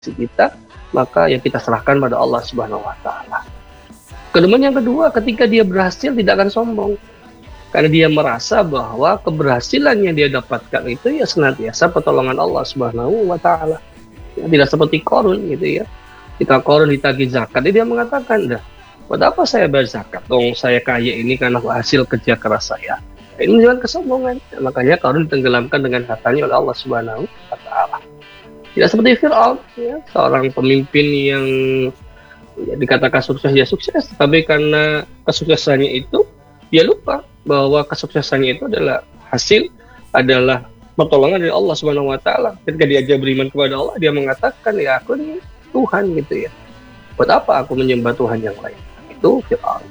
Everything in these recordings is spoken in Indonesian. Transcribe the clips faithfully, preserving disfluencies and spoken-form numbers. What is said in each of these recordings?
kita, maka ya kita serahkan pada Allah Subhanahu wa taala. Kemudian yang kedua, ketika dia berhasil tidak akan sombong. Karena dia merasa bahwa keberhasilan yang dia dapatkan itu ya senantiasa pertolongan Allah Subhanahu wa taala. Ya, tidak seperti Qarun gitu ya. Kita Qarun ditagih zakat, dia mengatakan, "Dah, buat apa saya bayar zakat? Dong saya kaya ini karena hasil kerja keras saya." Ini menunjukkan kesombongan. Ya, makanya Qarun ditenggelamkan dengan hartanya oleh Allah Subhanahu wa taala. Tidak seperti Fir'aun, ya, seorang pemimpin yang ya, dikatakan sukses, ya sukses, tapi karena kesuksesannya itu dia lupa bahwa kesuksesannya itu adalah hasil, adalah pertolongan dari Allah Subhanahu wa taala. Ketika dia beriman kepada Allah, dia mengatakan, ya aku ini Tuhan gitu ya. Buat apa aku menyembah Tuhan yang lain? Itu Fir'aun.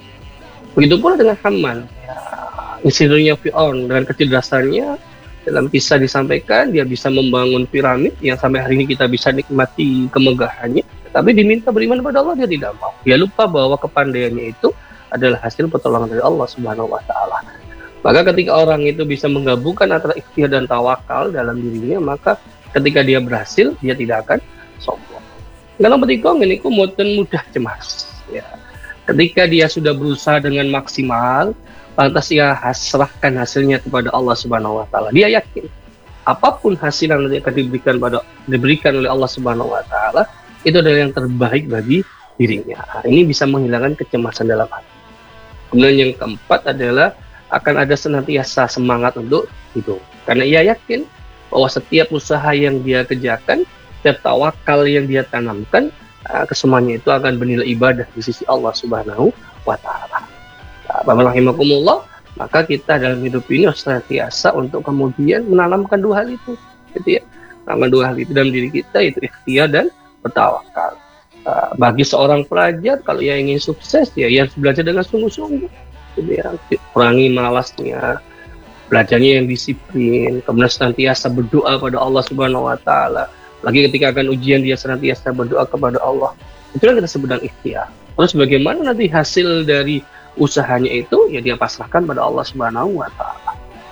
Begitu pula dengan Haman. Ya, insinyurnya Fir'aun dengan kecerdasannya, dalam kisah disampaikan dia bisa membangun piramid yang sampai hari ini kita bisa nikmati kemegahannya. Tapi diminta beriman kepada Allah, dia tidak mau. Dia lupa bahwa kepandaiannya itu adalah hasil pertolongan dari Allah Subhanahu wa taala. Maka ketika orang itu bisa menggabungkan antara ikhtiar dan tawakal dalam dirinya, maka ketika dia berhasil, dia tidak akan sombong. Kalau betikong ini mudah mudah cemas. Ya. Ketika dia sudah berusaha dengan maksimal, lantas ia serahkan hasilnya kepada Allah Subhanahu wa taala. Dia yakin apapun hasil yang nanti akan diberikan pada diberikan oleh Allah Subhanahu wa taala itu adalah yang terbaik bagi dirinya. Ini bisa menghilangkan kecemasan dalam hati. Kemudian yang keempat adalah akan ada senantiasa semangat untuk hidup. Karena ia yakin bahwa setiap usaha yang dia kerjakan, setiap tawakal yang dia tanamkan, kesemuanya itu akan bernilai ibadah di sisi Allah Subhanahu wa taala. Bapak rahimakumullah, maka kita dalam hidup ini harus senantiasa untuk kemudian menanamkan dua hal itu, gitu ya. Menanamkan dua hal itu dalam diri kita, itu ikhtiar dan bertawakal. Uh, bagi seorang pelajar, kalau ia ingin sukses, ya ia harus belajar dengan sungguh-sungguh, gitu ya. Kurangi malasnya, belajarnya yang disiplin, kemudian senantiasa berdoa pada Allah Subhanahu wa taala. Lagi ketika akan ujian, dia senantiasa berdoa kepada Allah. Itulah kita sebut dengan ikhtiar. Terus bagaimana nanti hasil dari usahanya itu, ya dia pasrahkan pada Allah Subhanahu wa taala.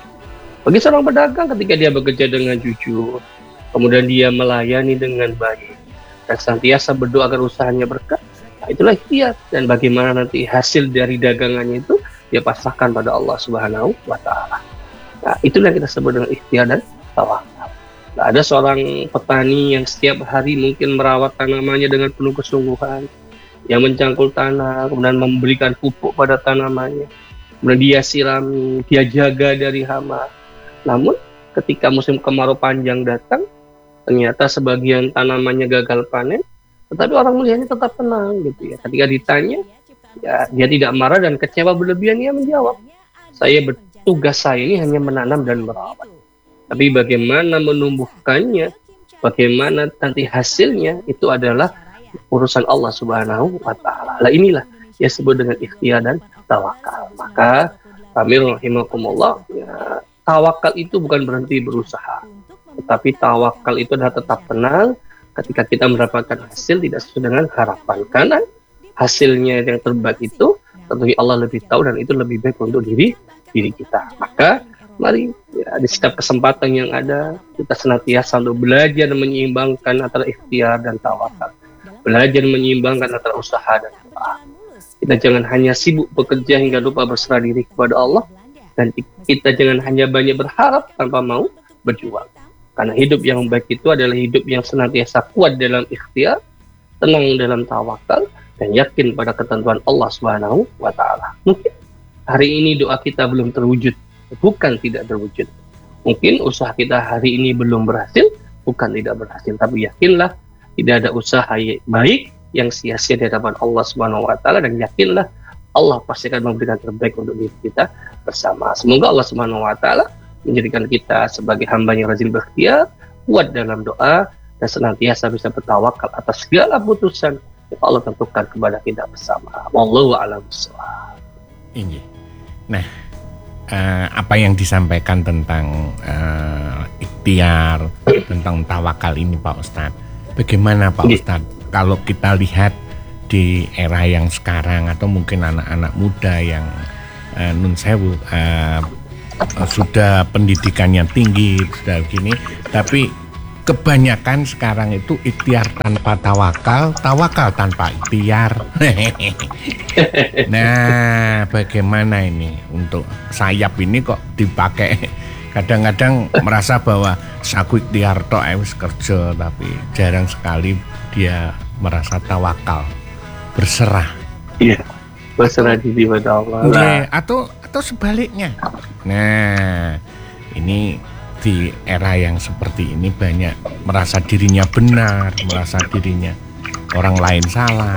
Bagi seorang pedagang, ketika dia bekerja dengan jujur, kemudian dia melayani dengan baik, dan senantiasa berdoa agar usahanya berkah, nah itulah ikhtiar. Dan bagaimana nanti hasil dari dagangannya itu dia pasrahkan pada Allah Subhanahu wa taala. Nah, itulah yang kita sebut dengan ikhtiar dan tawakal. Nah, ada seorang petani yang setiap hari mungkin merawat tanamannya dengan penuh kesungguhan, yang mencangkul tanah, kemudian memberikan pupuk pada tanamannya, kemudian dia sirami, dia jaga dari hama. Namun ketika musim kemarau panjang datang, ternyata sebagian tanamannya gagal panen, tetapi orang melihatnya tetap tenang gitu ya. Ketika ditanya, ya dia tidak marah dan kecewa berlebihan, dia menjawab, saya bertugas saya ini hanya menanam dan merawat. Tapi bagaimana menumbuhkannya, bagaimana nanti hasilnya, itu adalah urusan Allah Subhanahu wa taala. Lah inilah yang disebut dengan ikhtiar dan tawakal. Maka Amir rahimakumullah, ya, tawakal itu bukan berhenti berusaha, tetapi tawakal itu adalah tetap tenang ketika kita mendapatkan hasil tidak sesuai dengan harapan. Karena hasilnya yang terbaik itu tentunya Allah lebih tahu, dan itu lebih baik untuk diri diri kita. Maka mari ya, di setiap kesempatan yang ada, kita senantiasa untuk belajar dan menyeimbangkan antara ikhtiar dan tawakal. Belajar menyeimbangkan antara usaha dan doa. Kita jangan hanya sibuk bekerja hingga lupa berserah diri kepada Allah, dan kita jangan hanya banyak berharap tanpa mau berjuang. Karena hidup yang baik itu adalah hidup yang senantiasa kuat dalam ikhtiar, tenang dalam tawakal, dan yakin pada ketentuan Allah Subhanahu wa taala. Mungkin hari ini doa kita belum terwujud, bukan tidak terwujud. Mungkin usaha kita hari ini belum berhasil, bukan tidak berhasil, tapi yakinlah tidak ada usaha yang baik yang sia-sia di hadapan Allah Subhanahu wa taala, dan yakinlah Allah pasti akan memberikan terbaik untuk diri kita bersama. Semoga Allah Subhanahu wa taala menjadikan kita sebagai hamba yang rajin berikhtiar, kuat dalam doa, dan senantiasa bisa bertawakal atas segala putusan yang Allah tentukan kepada kita bersama. Wallahu a'lam bishawab. Ini. Nah, uh, apa yang disampaikan tentang uh, ikhtiar, tentang tawakal ini Pak Ustadz, bagaimana Pak Ustadz kalau kita lihat di era yang sekarang, atau mungkin anak-anak muda yang uh, nun sewu uh, sudah pendidikannya tinggi, sudah gini, tapi kebanyakan sekarang itu ikhtiar tanpa tawakal, tawakal tanpa ikhtiar. Nah, bagaimana ini untuk sayap ini kok dipakai? Kadang-kadang merasa bahwa aku ikhtiar tok wis kerja, tapi jarang sekali dia merasa tawakal, berserah. Iya, berserah diri pada Allah. Nah, atau atau sebaliknya. Nah, ini di era yang seperti ini banyak merasa dirinya benar, merasa dirinya orang lain salah.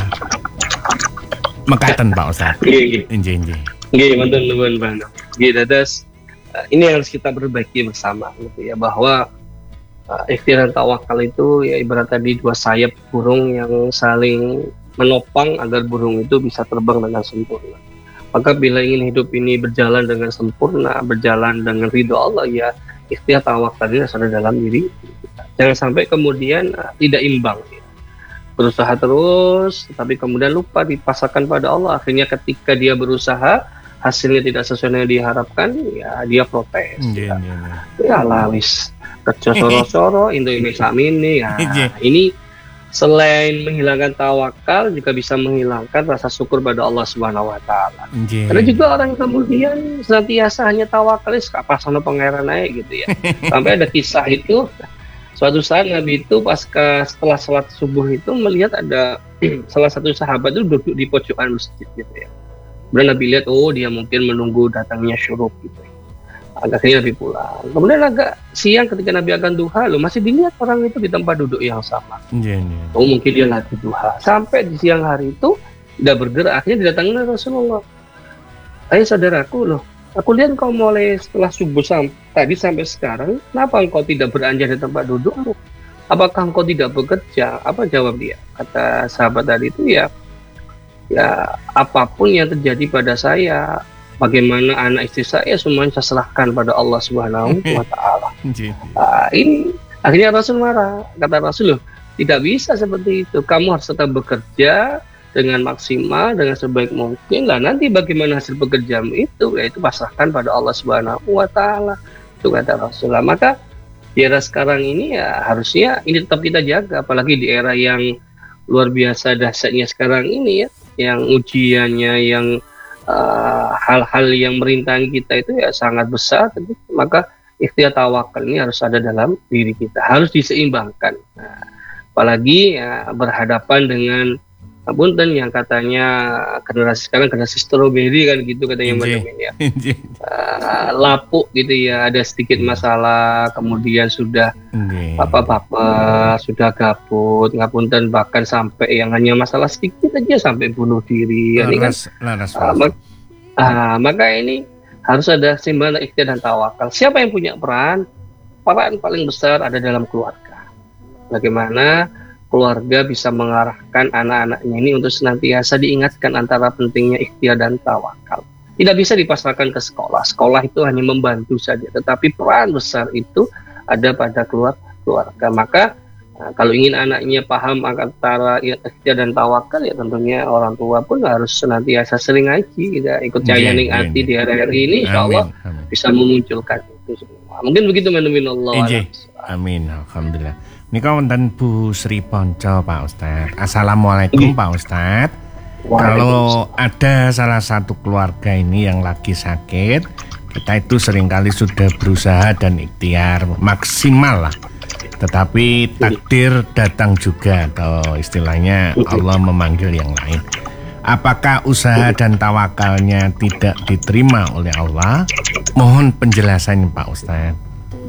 Mekaten Pak Ustadz. Nggih, nggih. Nggih, nggih, wonten nuwun Bang. Nggih, dados ini yang harus kita perbaiki bersama gitu ya, bahwa uh, ikhtiar dan tawakal itu ya ibarat tadi dua sayap burung yang saling menopang agar burung itu bisa terbang dengan sempurna. Maka bila ingin hidup ini berjalan dengan sempurna, berjalan dengan ridho Allah, ya ikhtiar tawakal ini harus ada dalam diri kita. Jangan sampai kemudian uh, tidak imbang ya. Berusaha terus tapi kemudian lupa dipasrahkan pada Allah. Akhirnya ketika dia berusaha hasilnya tidak sesuai yang diharapkan, ya dia protes. Yeah, ya. yeah, yeah. Ya lah wis kerja soro-soro Indonesia ini ya. Ini selain menghilangkan tawakal juga bisa menghilangkan rasa syukur pada Allah Subhanahu wa taala. Yeah. Karena juga orang yang kemudian senantiasa hanya tawakal kapasono pangeran aja gitu ya. Sampai ada kisah itu, suatu saat Nabi itu pasca setelah sholat subuh itu melihat ada salah satu sahabat itu duduk di pojokan masjid gitu ya. Kemudian Nabi lihat, oh dia mungkin menunggu datangnya syuruk gitu. Akhirnya Nabi pulang. Kemudian agak siang ketika Nabi akan duha, loh masih dilihat orang itu di tempat duduk yang sama. Yeah, yeah. Oh mungkin dia lagi duha. Sampai di siang hari itu tidak bergerak. Akhirnya didatangi Rasulullah. Ayo saudaraku loh, aku lihat kau mulai setelah subuh sampai tadi sampai sekarang, kenapa engkau tidak beranjak di tempat dudukmu? Apakah engkau tidak bekerja? Apa jawab dia? Kata sahabat tadi itu ya, ya apapun yang terjadi pada saya, bagaimana anak istri saya, semuanya saya serahkan pada Allah Subhanahu wa taala. Nah, ini akhirnya Rasul marah. Kata Rasul, loh, tidak bisa seperti itu. Kamu harus tetap bekerja dengan maksimal, dengan sebaik mungkin. Lah nanti bagaimana hasil pekerjaanmu itu, yaitu pasrahkan pada Allah Subhanahu wa taala. Itu kata Rasulullah. Maka di era sekarang ini ya harusnya ini tetap kita jaga, apalagi di era yang luar biasa dahsyatnya sekarang ini ya, yang ujiannya, yang Uh, hal-hal yang merintangi kita itu ya sangat besar, maka ikhtiar tawakal ini harus ada dalam diri kita, harus diseimbangkan. Nah, apalagi ya, berhadapan dengan punten yang katanya generasi sekarang generasi stroberi kan gitu katanya macam ini ya, uh, lapuk gitu ya, ada sedikit masalah kemudian sudah apa-apa, sudah gabut, ngapunten, bahkan sampai yang hanya masalah sedikit aja sampai bunuh diri. Ini kan uh, mak uh, maka ini harus ada simbang ikhtiar dan tawakal. Siapa yang punya peran? Peran paling besar ada dalam keluarga. Bagaimana keluarga bisa mengarahkan anak-anaknya ini untuk senantiasa diingatkan antara pentingnya ikhtiar dan tawakal. Tidak bisa dipasrahkan ke sekolah. Sekolah itu hanya membantu saja, tetapi peran besar itu ada pada keluarga. Maka nah, kalau ingin anaknya paham antara ikhtiar dan tawakal, ya tentunya orang tua pun harus senantiasa sering ngaji, ya, ikut cayaning hati di R R I ini, insya Allah amin, amin. Bisa memunculkan itu semua. Mungkin begitu menumin Allah. Amin, alhamdulillah. Ini wonten Bu Sri Ponco Pak Ustadz. Assalamualaikum Pak Ustadz. Kalau ada salah satu keluarga ini yang lagi sakit, kita itu seringkali sudah berusaha dan ikhtiar maksimal lah, tetapi takdir datang juga, atau istilahnya Allah memanggil yang lain. Apakah usaha dan tawakalnya tidak diterima oleh Allah? Mohon penjelasannya Pak Ustadz.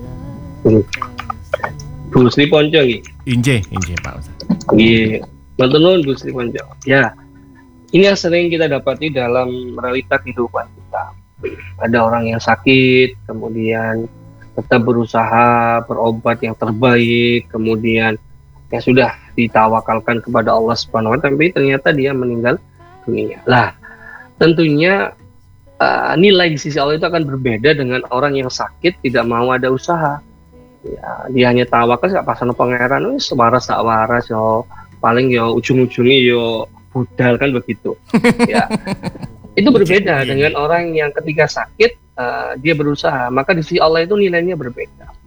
Bu Sri Ponco nggih. Inje, inje Pak Ustadz. Nggih. Matur nuwun Bu Sri Ponco. Ya. Ini yang sering kita dapati dalam realita kehidupan kita. Ada orang yang sakit, kemudian tetap berusaha berobat yang terbaik, kemudian ya sudah ditawakalkan kepada Allah Subhanahu wa taala, tapi ternyata dia meninggal dunia. Lah, tentunya uh, nilai di sisi Allah itu akan berbeda dengan orang yang sakit tidak mau ada usaha. Ya, dia hanya tawakal sak pasana pangeran wis waras sak waras yo, paling yo ujung-ujungnya yo budal kan begitu. Ya. Itu berbeda dengan orang yang ketika sakit uh, dia berusaha, maka di sisi Allah itu nilainya berbeda.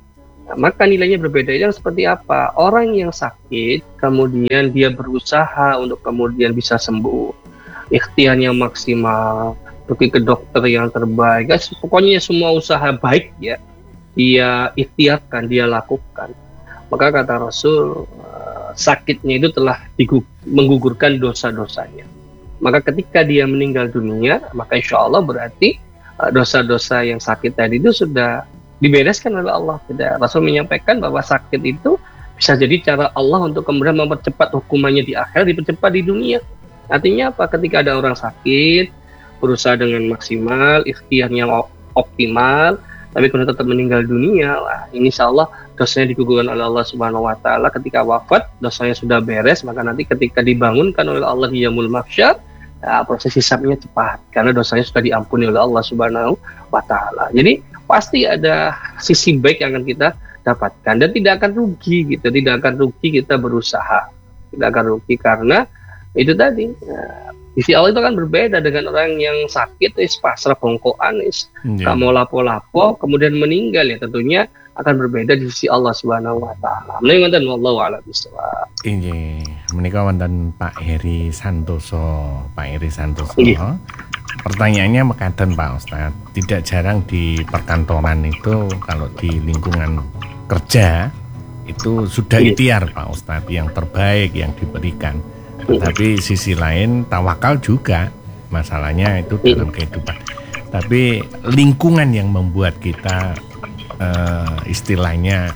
Nah, maka nilainya berbeda. Yang seperti apa? Orang yang sakit, kemudian dia berusaha untuk kemudian bisa sembuh, ikhtiarnya maksimal, pergi ke dokter yang terbaik, ya, pokoknya semua usaha baik ya, dia ikhtiarkan, dia lakukan. Maka kata Rasul, sakitnya itu telah menggugurkan dosa-dosanya. Maka ketika dia meninggal dunia, maka insya Allah berarti dosa-dosa yang sakit tadi itu sudah dibereskan oleh Allah. Tidak. Rasul menyampaikan bahwa sakit itu bisa jadi cara Allah untuk kemudian mempercepat hukumannya di akhir, dipercepat di dunia. Artinya apa? Ketika ada orang sakit, berusaha dengan maksimal, ikhtiarnya optimal, tapi kemudian tetap meninggal dunia, wah, ini insya Allah dosanya digugurkan oleh Allah Subhanahu Wa Taala. Ketika wafat, dosanya sudah beres, maka nanti ketika dibangunkan oleh Allah di Yaumul Mahsyar, ya, proses hisabnya cepat karena dosanya sudah diampuni oleh Allah Subhanahu Wa Taala. Jadi pasti ada sisi baik yang akan kita dapatkan dan tidak akan rugi gitu, tidak akan rugi kita berusaha, tidak akan rugi karena itu tadi. Ya, sisi Allah itu kan berbeda dengan orang yang sakit, is pasrah bongkoan, is yeah. mau lapo-lapo, kemudian meninggal, ya tentunya akan berbeda di sisi Allah Subhanahu Wa Taala. Menika wallahu a'lam bishawab. Inggih, menika wonten Pak Heri Santoso, Pak Heri Santoso. Inggih. Pertanyaannya mekaten Pak Ustadz, tidak jarang di perkantoran itu kalau di lingkungan kerja itu sudah ikhtiar Pak Ustadz yang terbaik yang diberikan. Tapi sisi lain tawakal juga, masalahnya itu dalam kehidupan. Tapi lingkungan yang membuat kita uh, istilahnya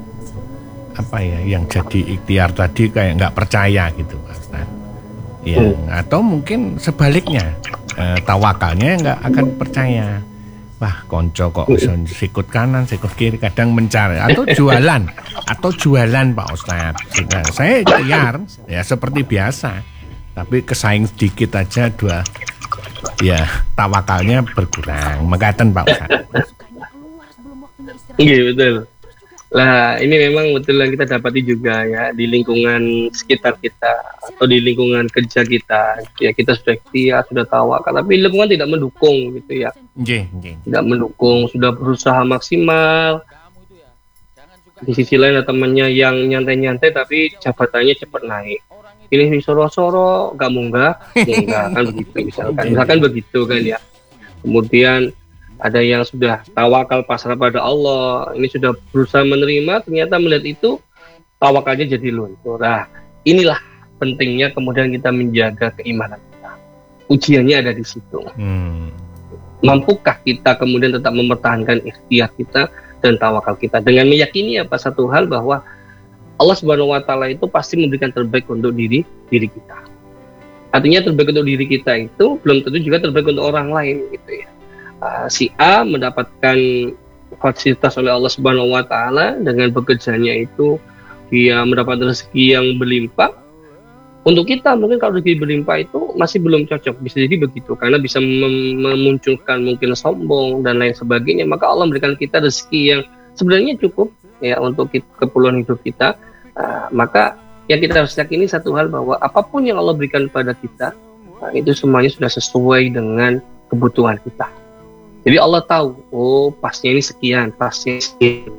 apa ya, yang jadi ikhtiar tadi kayak nggak percaya gitu Pak Ustadz. Ya, atau mungkin sebaliknya, uh, tawakalnya nggak akan percaya. Wah, konco kok bisa sikut kanan, sikut kiri, kadang mencari atau jualan, atau jualan Pak Ustadz. Sudah, saya ikhtiar, ya seperti biasa, tapi kesaing sedikit aja dua, ya tawakalnya berkurang. Mengatakan Pak Ustadz. Iya betul. Lah ini memang betul yang kita dapati juga ya di lingkungan sekitar kita atau di lingkungan kerja kita. Ya kita sudah ikhtiar, sudah tawakal, tapi lingkungan tidak mendukung gitu ya. Nggih, nggih. Tidak mendukung, sudah berusaha maksimal. Di sisi lain ada temannya yang nyantai-nyantai tapi jabatannya cepat naik. Ini soro-soro, gak munggah, munggah kan begitu misalkan. Misalkan begitu kan ya. Kemudian ada yang sudah tawakal pasrah pada Allah, ini sudah berusaha menerima, ternyata melihat itu tawakalnya jadi luntur. Nah, inilah pentingnya kemudian kita menjaga keimanan kita. Ujiannya ada di situ. Hmm. Mampukah kita kemudian tetap mempertahankan ikhtiar kita dan tawakal kita dengan meyakini apa satu hal bahwa Allah Subhanahu Wa Taala itu pasti memberikan terbaik untuk diri diri kita. Artinya terbaik untuk diri kita itu belum tentu juga terbaik untuk orang lain gitu ya. Uh, si A mendapatkan fasilitas oleh Allah Subhanahu Wa Taala dengan bekerjanya itu dia mendapat rezeki yang berlimpah. Untuk kita mungkin kalau rezeki berlimpah itu masih belum cocok, bisa jadi begitu karena bisa mem- memunculkan mungkin sombong dan lain sebagainya. Maka Allah memberikan kita rezeki yang sebenarnya cukup ya untuk kita, keperluan hidup kita. Uh, maka yang kita harus yakini satu hal bahwa apapun yang Allah berikan kepada kita uh, itu semuanya sudah sesuai dengan kebutuhan kita. Jadi Allah tahu, oh pasnya ini sekian, pasnya sekian.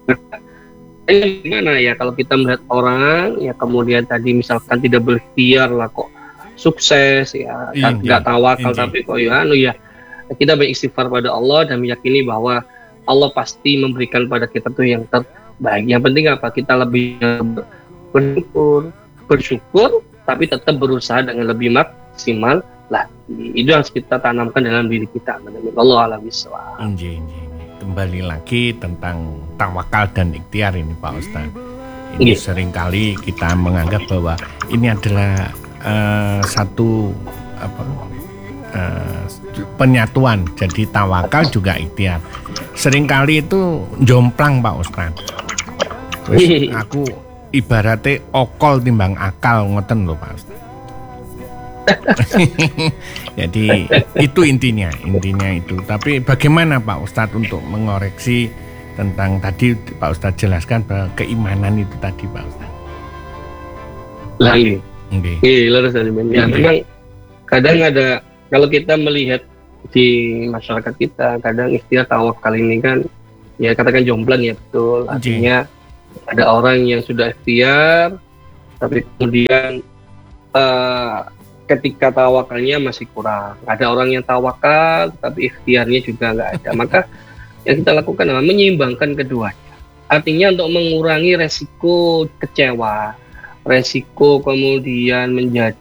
Gimana ya kalau kita melihat orang, ya kemudian tadi misalkan tidak berikhtiar lah kok sukses, ya nggak tawakal tapi kok ya, anu ya kita beristighfar pada Allah dan meyakini bahwa Allah pasti memberikan pada kita tuh yang terbaik. Yang penting apa? Kita lebih bersyukur, bersyukur, tapi tetap berusaha dengan lebih maksimal. Lah, itu harus kita tanamkan dalam diri kita. Allah alam bisawab. Kembali lagi tentang tawakal dan ikhtiar ini Pak Ustadz. Ini yeah. Seringkali kita menganggap bahwa ini adalah uh, satu apa, uh, penyatuan. Jadi tawakal juga ikhtiar. Seringkali itu jomplang Pak Ustadz. Terus aku ibaratnya okol timbang akal ngoten loh Pak Ustadz. Jadi itu intinya, intinya itu. Tapi bagaimana Pak Ustadz untuk mengoreksi tentang tadi Pak Ustadz jelaskan bahwa keimanan itu tadi Pak Ustadz. Lagi, oke. Ya, memang kadang ada kalau kita melihat di masyarakat kita, kadang istilah tawakal ini kan Ya katakan jomblang ya betul. Artinya ada orang yang sudah ikhtiar, tapi kemudian uh, ketika tawakalnya masih kurang. Ada orang yang tawakal, tapi ikhtiarnya juga nggak ada. Maka yang kita lakukan adalah menyeimbangkan keduanya. Artinya untuk mengurangi resiko kecewa, resiko kemudian menjadi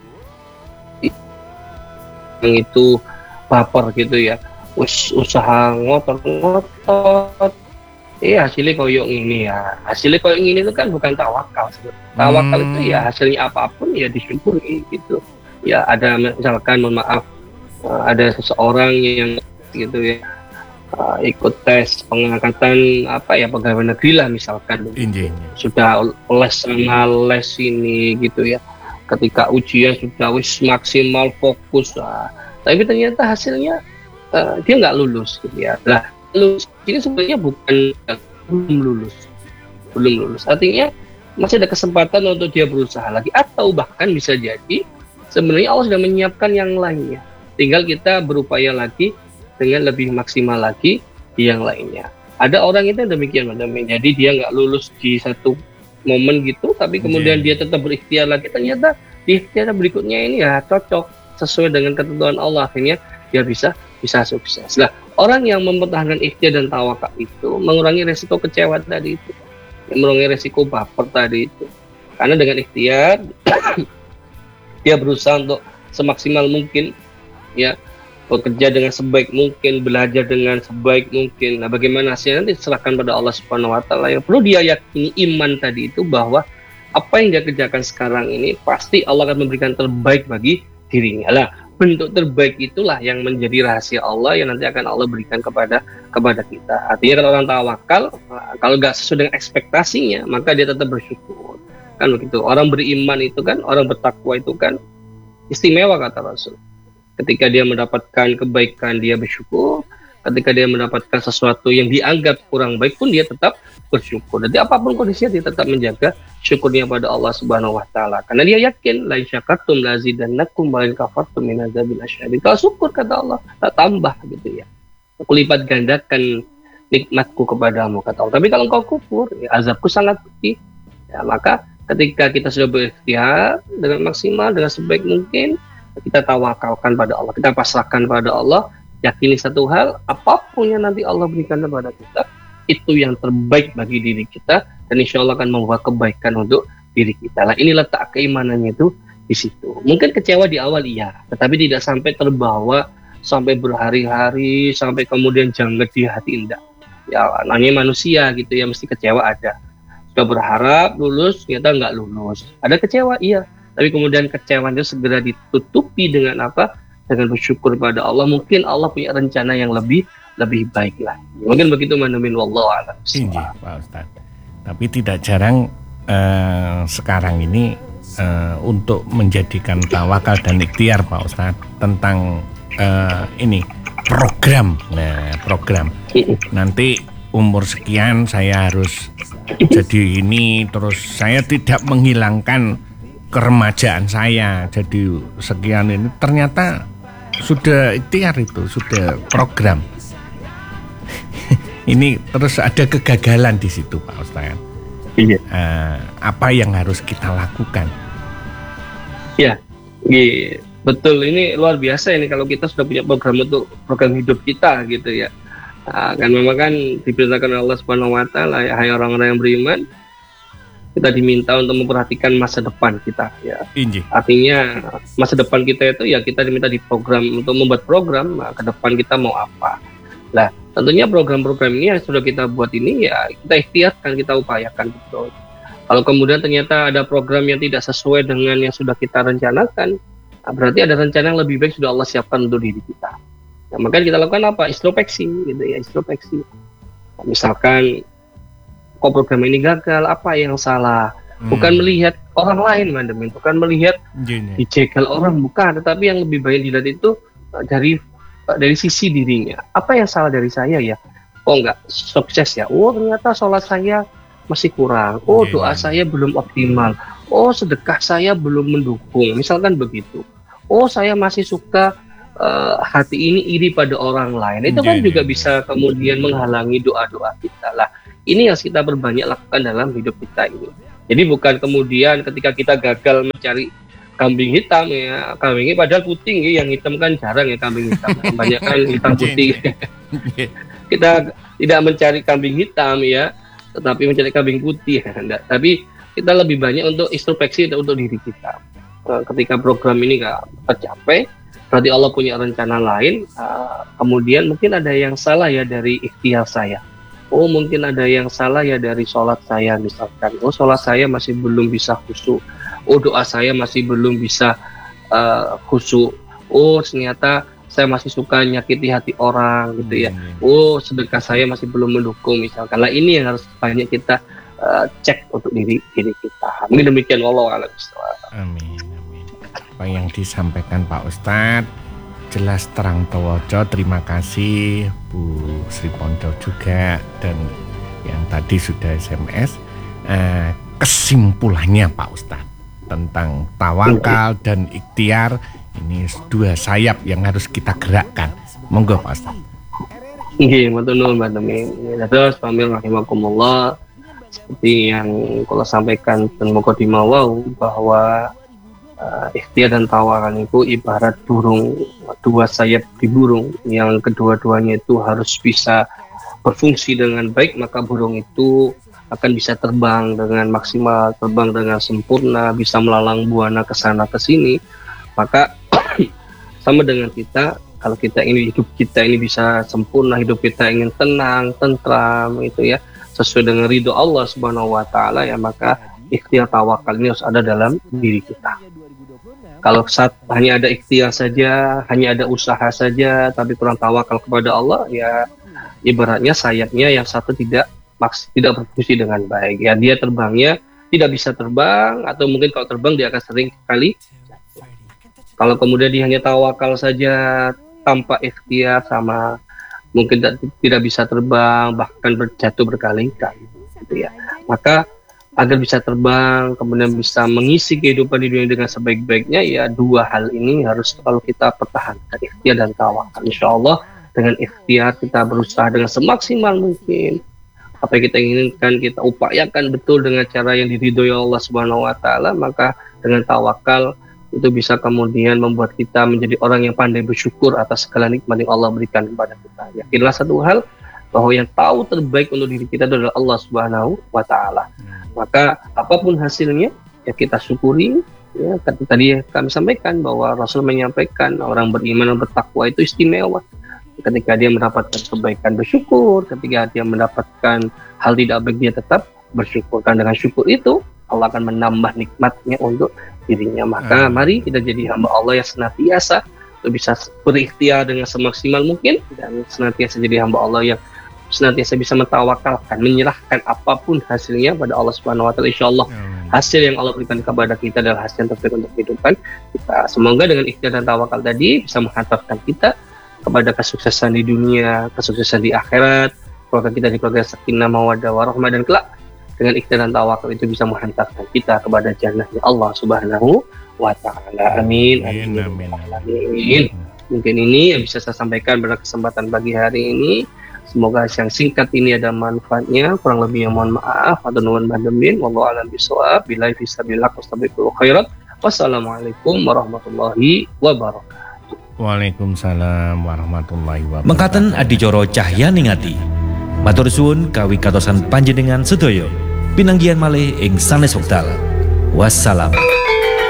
yang itu baper gitu ya. Us usaha ngotot-ngotot, eh hasilnya koyok ini ya. Hasilnya koyok ini itu kan bukan tawakal. Tawakal hmm. itu ya hasilnya apapun ya disyukuri gitu. Ya ada misalkan mohon maaf ada seseorang yang gitu ya uh, ikut tes pengangkatan apa ya pegawai negeri lah misalkan. Inji. Sudah les sana les ini gitu ya. Ketika ujian sudah wis maksimal fokus lah. Tapi ternyata hasilnya Uh, dia nggak lulus gitu ya. Lah lulus ini sebenarnya bukan belum lulus, belum lulus. Artinya masih ada kesempatan untuk dia berusaha lagi, atau bahkan bisa jadi sebenarnya Allah sudah menyiapkan yang lainnya. Tinggal kita berupaya lagi dengan lebih maksimal lagi di yang lainnya. Ada orang itu yang demikian, demikian. Jadi dia nggak lulus di satu momen gitu, tapi kemudian yeah. dia tetap berikhtiar lagi. Ternyata di ikhtiar berikutnya ini ya cocok sesuai dengan ketentuan Allah, akhirnya dia bisa bisa sukses. Lah, orang yang mempertahankan ikhtiar dan tawakal itu mengurangi resiko kecewa tadi itu, mengurangi resiko baper tadi itu. Karena dengan ikhtiar dia berusaha untuk semaksimal mungkin, ya bekerja dengan sebaik mungkin, belajar dengan sebaik mungkin. Nah, bagaimana hasilnya nanti serahkan pada Allah Subhanahu Wa Taala. Yang perlu dia yakini iman tadi itu bahwa apa yang dia kerjakan sekarang ini pasti Allah akan memberikan terbaik bagi dirinya. Lah, bentuk terbaik itulah yang menjadi rahasia Allah yang nanti akan Allah berikan kepada kepada kita. Artinya kalau orang tawakal, kalau nggak sesuai dengan ekspektasinya, maka dia tetap bersyukur. Kan begitu. Orang beriman itu kan, orang bertakwa itu kan istimewa kata Rasul. Ketika dia mendapatkan kebaikan, dia bersyukur. Ketika dia mendapatkan sesuatu yang dianggap kurang baik pun dia tetap bersyukur. Jadi apapun kondisinya dia tetap menjaga syukurnya pada Allah Subhanahu Wa Taala. Karena dia yakin la in syakartum la azidannakum wa in kafartum min azabil asyadid. Kalau syukur kata Allah, tak tambah gitu ya. Aku lipat gandakan nikmatku kepadamu kata Allah. Tapi kalau engkau kufur, ya, azabku sangat pedih. Ya, maka ketika kita sudah berikhtiar dengan maksimal, dengan sebaik mungkin, kita tawakalkan pada Allah, kita pasrahkan pada Allah. Yakini satu hal, apapun yang nanti Allah berikan kepada kita, itu yang terbaik bagi diri kita, dan insya Allah akan membawa kebaikan untuk diri kita. Lah, ini letak keimanannya itu di situ. Mungkin kecewa di awal iya, tetapi tidak sampai terbawa sampai berhari-hari, sampai kemudian janggut di hati, enggak. Ya, namanya manusia gitu ya, mesti kecewa ada. Sudah berharap lulus, ternyata enggak lulus. Ada kecewa iya, tapi kemudian kecewa itu segera ditutupi dengan apa? Dengan bersyukur pada Allah. Mungkin Allah punya rencana yang lebih lebih baik lah. Mungkin begitu Mandamin, wallahu a'lam. Iya Pak Ustaz. Tapi tidak jarang eh, sekarang ini eh, untuk menjadikan tawakal dan ikhtiar Pak Ustaz tentang eh, ini program. Nah program nanti umur sekian saya harus jadi ini, terus saya tidak menghilangkan keremajaan saya jadi sekian ini, ternyata sudah ikhtiar itu, sudah program. Ini terus ada kegagalan di situ Pak Ustaz. Iya. Uh, apa yang harus kita lakukan? Ya, iya, betul. Ini luar biasa ini kalau kita sudah punya program untuk program hidup kita gitu ya. Nah, kan memang kan diperintahkan Allah Subhanahu Wa Taala, hai orang-orang yang beriman, kita diminta untuk memperhatikan masa depan kita ya. Inji. Artinya masa depan kita itu ya kita diminta di program untuk membuat program nah, ke depan kita mau apa. Nah, tentunya program-program ini yang sudah kita buat ini ya kita ikhtiarkan, kita upayakan betul. Kalau kemudian ternyata ada program yang tidak sesuai dengan yang sudah kita rencanakan, nah, berarti ada rencana yang lebih baik sudah Allah siapkan untuk diri kita. Nah, maka kita lakukan apa? Introspeksi gitu ya, introspeksi. Nah, misalkan kok program ini gagal, apa yang salah? Bukan hmm. melihat orang lain, Mandamin, bukan melihat dijegal orang, bukan. Tetapi yang lebih baik dilihat itu dari dari sisi dirinya. Apa yang salah dari saya ya? Oh enggak sukses ya? Oh ternyata sholat saya masih kurang. Oh doa saya belum optimal. Oh sedekah saya belum mendukung. Misalkan begitu. Oh saya masih suka uh, hati ini iri pada orang lain, itu kan juga bisa kemudian menghalangi doa-doa kita lah. Ini yang kita berbanyak lakukan dalam hidup kita ini. Jadi bukan kemudian ketika kita gagal mencari kambing hitam ya, kambing padahal putih ya, yang hitam kan jarang ya kambing hitam, banyak kan hitam putih. Kita tidak mencari kambing hitam ya, tetapi mencari kambing putih. Enggak. Tapi kita lebih banyak untuk introspeksi untuk diri kita. Ketika program ini nggak tercapai, berarti Allah punya rencana lain. Kemudian mungkin ada yang salah ya dari ikhtiar saya. Oh mungkin ada yang salah ya dari sholat saya misalkan. Oh sholat saya masih belum bisa khusyuk. Oh doa saya masih belum bisa uh, khusyuk. Oh ternyata saya masih suka nyakiti hati orang gitu ya. Oh sedekah saya masih belum mendukung misalkan. Lah ini yang harus banyak kita uh, cek untuk diri diri kita. Mungkin demikian, wallahu a'lam bishawab. Amin amin. Apa yang disampaikan Pak Ustadz jelas terang terwoco. Terima kasih Bu Sri Pondo juga, dan yang tadi sudah S M S. Uh, kesimpulannya Pak Ustadz tentang tawakal dan ikhtiar, ini dua sayap yang harus kita gerakkan. Monggo Pak Ustaz. Nggih, matur nuwun Mbak Demi. Terus pamil rahimakumullah, seperti yang kalau sampaikan dan mukadimah wau bahwa uh, ikhtiar dan tawakal itu ibarat burung, dua sayap di burung yang kedua-duanya itu harus bisa berfungsi dengan baik, maka burung itu akan bisa terbang dengan maksimal, terbang dengan sempurna, bisa melalang buana ke sana ke sini. Maka sama dengan kita, kalau kita ini hidup kita ini bisa sempurna, hidup kita ingin tenang, tentram itu ya, sesuai dengan ridho Allah Subhanahu wa taala ya, maka ikhtiar tawakal ini harus ada dalam diri kita. Kalau saat hanya ada ikhtiar saja, hanya ada usaha saja, tapi kurang tawakal kepada Allah, ya ibaratnya sayapnya yang satu tidak tidak berfungsi dengan baik ya, dia terbangnya tidak bisa terbang, atau mungkin kalau terbang dia akan sering kali jatuh. Kalau kemudian dia hanya tawakal saja tanpa ikhtiar, sama mungkin tidak bisa terbang, bahkan berjatuh berkali-kali gitu ya. Maka agar bisa terbang kemudian bisa mengisi kehidupan di dunia dengan sebaik-baiknya, ya dua hal ini harus selalu kita pertahankan, ikhtiar dan tawakal. Insya Allah dengan ikhtiar kita berusaha dengan semaksimal mungkin, apa yang kita inginkan kita upayakan betul dengan cara yang diridhoi Allah Subhanahu wa taala, maka dengan tawakal itu bisa kemudian membuat kita menjadi orang yang pandai bersyukur atas segala nikmat yang Allah berikan kepada kita. Yakinlah satu hal, bahwa yang tahu terbaik untuk diri kita adalah Allah Subhanahu wa taala. Maka apapun hasilnya ya kita syukuri ya. Tadi kami sampaikan bahwa Rasul menyampaikan orang beriman dan bertakwa itu istimewa. Ketika dia mendapatkan kebaikan bersyukur, ketika dia mendapatkan hal tidak baik dia tetap bersyukur. Dan dengan syukur itu Allah akan menambah nikmatnya untuk dirinya. Maka hmm. mari kita jadi hamba Allah yang senantiasa untuk bisa berikhtiar dengan semaksimal mungkin, dan senantiasa jadi hamba Allah yang senantiasa bisa mentawakalkan, menyerahkan apapun hasilnya pada Allah Subhanahu wa taala. Insyaallah hmm. hasil yang Allah berikan kepada kita adalah hasil yang terbaik untuk kehidupan kita. Semoga dengan ikhtiar dan tawakal tadi bisa menghantarkan kita kepada kesuksesan di dunia, kesuksesan di akhirat, keluarga kita di keluarga sakinah mawaddah warahmah, dan kelak dengan ikhtiar dan tawakal itu bisa menghantarkan kita kepada jannahnya Allah Subhanahu wa taala. Amin. Amin. Amin. Amin. Mungkin ini yang bisa saya sampaikan pada kesempatan pagi hari ini. Semoga yang singkat ini ada manfaatnya. Kurang lebihnya mohon maaf. Atau nuwun bandemin. Wallahu a'lam bishawab. Billahi fisabilillah wastabiqul khairat. Wassalamualaikum warahmatullahi wabarakatuh. Waalaikumsalam warahmatullahi wabarakatuh. Mekaten adicara Cahyaning Ati. Matur suwun kawi katosan panjenengan sedaya. Pinanggihan malih ing sanes wekdal. Wassalam.